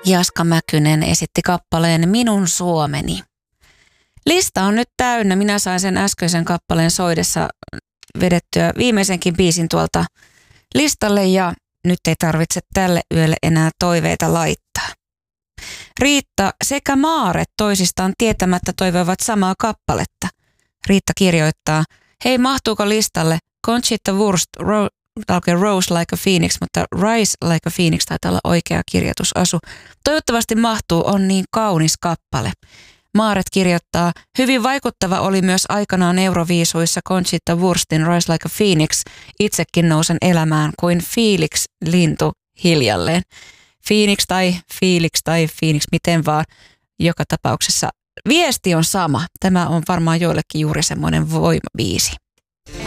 Jaska Mäkynen esitti kappaleen Minun Suomeni. Lista on nyt täynnä. Minä sain sen äskeisen kappaleen soidessa vedettyä viimeisenkin biisin tuolta listalle ja nyt ei tarvitse tälle yölle enää toiveita laittaa. Riitta sekä Maaret toisistaan tietämättä toivovat samaa kappaletta. Riitta kirjoittaa, hei mahtuuko listalle Conchita Wurst, Rose Like a Phoenix, mutta Rise Like a Phoenix taitaa olla oikea kirjoitusasu. Toivottavasti mahtuu, on niin kaunis kappale. Maaret kirjoittaa, hyvin vaikuttava oli myös aikanaan Euroviisuissa Conchita Wurstin Rise Like a Phoenix. Itsekin nousen elämään kuin Felix lintu hiljalleen. Phoenix tai Felix tai Phoenix, miten vaan. Joka tapauksessa viesti on sama. Tämä on varmaan joillekin juuri semmoinen voimabiisi.